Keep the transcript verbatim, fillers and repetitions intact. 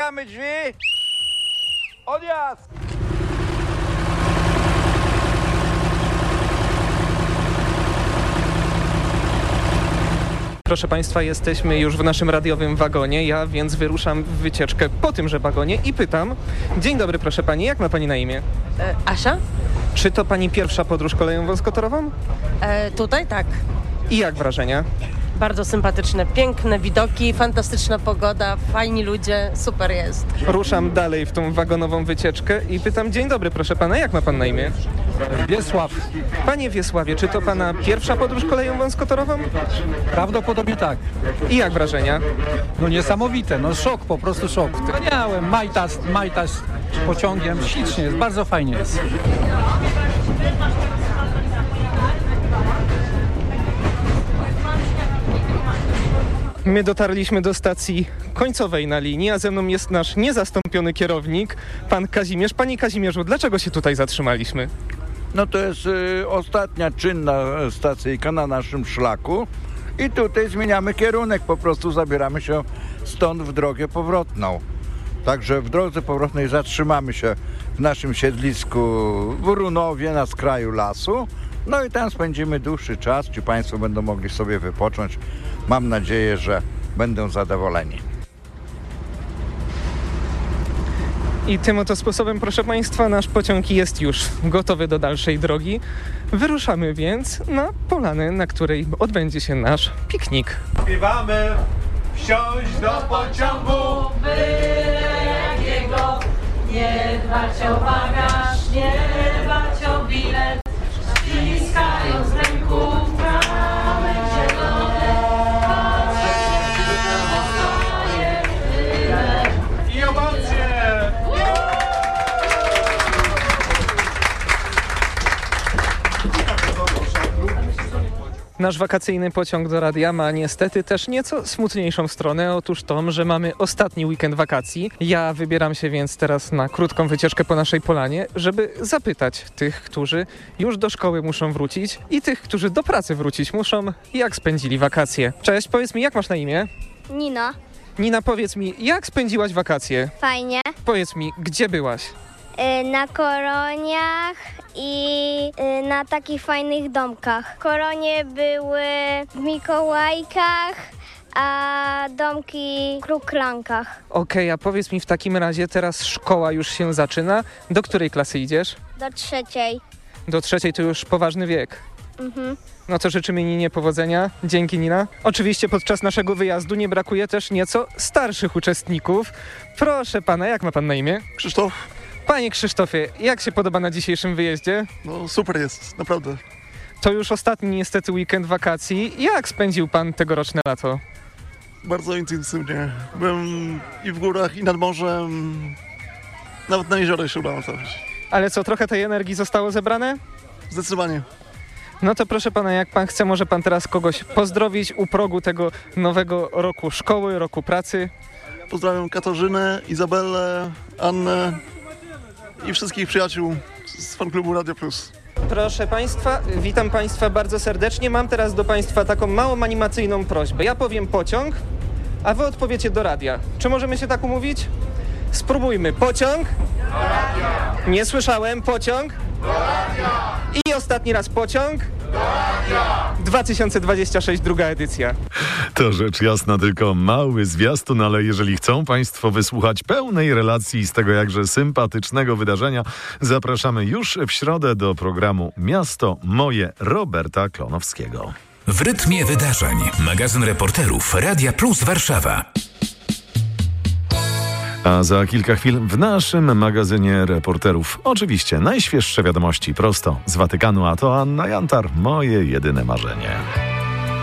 Otwieramy drzwi. Odjazd! Proszę Państwa, jesteśmy już w naszym radiowym wagonie, ja więc wyruszam w wycieczkę po tymże wagonie i pytam: dzień dobry, proszę Pani, jak ma Pani na imię? E, Asia? Czy to Pani pierwsza podróż koleją wąskotorową? E, tutaj tak. I jak wrażenia? Bardzo sympatyczne, piękne widoki, fantastyczna pogoda, fajni ludzie, super jest. Ruszam dalej w tą wagonową wycieczkę i pytam: dzień dobry, proszę Pana, jak ma Pan na imię? Wiesław. Panie Wiesławie, czy to Pana pierwsza podróż koleją wąskotorową? Prawdopodobnie tak. I jak wrażenia? No niesamowite, no szok, po prostu szok. Wspaniałem, majtas, majtas pociągiem, ślicznie jest, bardzo fajnie jest. My dotarliśmy do stacji końcowej na linii, a ze mną jest nasz niezastąpiony kierownik, pan Kazimierz. Panie Kazimierzu, dlaczego się tutaj zatrzymaliśmy? No to jest y, ostatnia czynna stacyjka na naszym szlaku i tutaj zmieniamy kierunek, po prostu zabieramy się stąd w drogę powrotną. Także w drodze powrotnej zatrzymamy się w naszym siedlisku w Runowie na skraju lasu. No i tam spędzimy dłuższy czas, ci Państwo będą mogli sobie wypocząć. Mam nadzieję, że będą zadowoleni. I tym oto sposobem, proszę Państwa, nasz pociąg jest już gotowy do dalszej drogi. Wyruszamy więc na polanę, na której odbędzie się nasz piknik. Śpiewamy, wsiąść do pociągu, byle jakiego, nie dbać o bagaż, nie dbać o bilet, ściskając z ręku prawe zielone, patrzeć na swoje tyle. i emocje! Nasz wakacyjny pociąg do radia ma niestety też nieco smutniejszą stronę. Otóż tą, że mamy ostatni weekend wakacji. Ja wybieram się więc teraz na krótką wycieczkę po naszej polanie, żeby zapytać tych, którzy już do szkoły muszą wrócić i tych, którzy do pracy wrócić muszą, jak spędzili wakacje. Cześć, powiedz mi, jak masz na imię? Nina. Nina, powiedz mi, jak spędziłaś wakacje? Fajnie. Powiedz mi, gdzie byłaś? Y, na koroniach i y, na takich fajnych domkach. Koronie były w Mikołajkach, a domki w Kruklankach. Okej, a powiedz mi w takim razie, teraz szkoła już się zaczyna. Do której klasy idziesz? Do trzeciej. Do trzeciej to już poważny wiek. Mhm. No to życzymy Ninie powodzenia. Dzięki, Nina. Oczywiście podczas naszego wyjazdu nie brakuje też nieco starszych uczestników. Proszę pana, jak ma pan na imię? Krzysztof, Panie Krzysztofie, jak się podoba na dzisiejszym wyjeździe? no super jest, naprawdę. To już ostatni niestety weekend wakacji. Jak spędził pan tegoroczne lato? Bardzo intensywnie. Byłem i w górach, i nad morzem. Nawet na jezioro się udało trafić. Ale co, trochę tej energii zostało zebrane? Zdecydowanie. No to proszę pana, jak pan chce, może pan teraz kogoś pozdrowić u progu tego nowego roku szkoły, roku pracy. Pozdrawiam Katarzynę, Izabelę, Annę i wszystkich przyjaciół z fanklubu Radio Plus. Proszę Państwa, witam Państwa bardzo serdecznie. Mam teraz do Państwa taką małą animacyjną prośbę. Ja powiem pociąg, a Wy odpowiecie do radia. Czy możemy się tak umówić? Spróbujmy. Pociąg? Do radia. Nie słyszałem. Pociąg? Do radia. I ostatni raz pociąg? Do radia. dwa tysiące dwudziesty szósty, druga edycja. To rzecz jasna, tylko mały zwiastun, ale jeżeli chcą Państwo wysłuchać pełnej relacji z tego jakże sympatycznego wydarzenia, zapraszamy już w środę do programu Miasto Moje Roberta Klonowskiego. W rytmie wydarzeń. Magazyn reporterów Radia Plus Warszawa. A za kilka chwil w naszym magazynie reporterów oczywiście najświeższe wiadomości prosto z Watykanu, a to Anna Jantar, moje jedyne marzenie.